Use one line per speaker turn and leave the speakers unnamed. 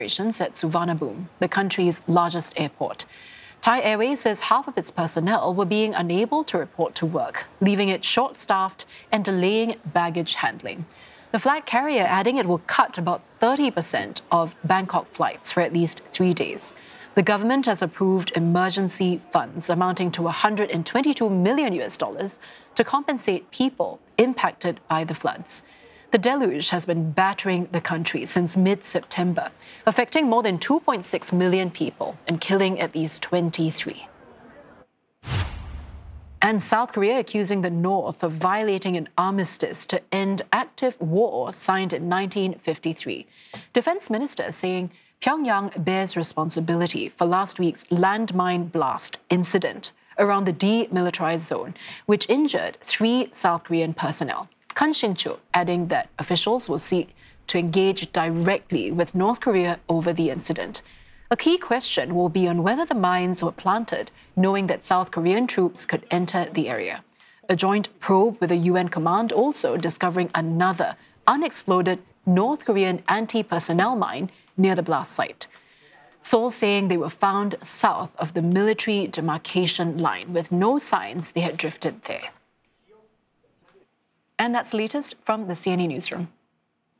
operations at Suvarnabhumi, the country's largest airport. Thai Airways says half of its personnel were being unable to report to work, leaving it short-staffed and delaying baggage handling. The flag carrier adding it will cut about 30% of Bangkok flights for at least 3 days. The government has approved emergency funds amounting to $122 million to compensate people impacted by the floods. The deluge has been battering the country since mid-September, affecting more than 2.6 million people and killing at least 23. And South Korea accusing the North of violating an armistice to end active war signed in 1953. Defense Minister saying Pyongyang bears responsibility for last week's landmine blast incident around the demilitarized zone, which injured 3 South Korean personnel. Kang Shin-chu adding that officials will seek to engage directly with North Korea over the incident. A key question will be on whether the mines were planted, knowing that South Korean troops could enter the area. A joint probe with the UN command also discovering another unexploded North Korean anti-personnel mine near the blast site. Seoul saying they were found south of the military demarcation line with no signs they had drifted there. And that's the latest from the CNA Newsroom.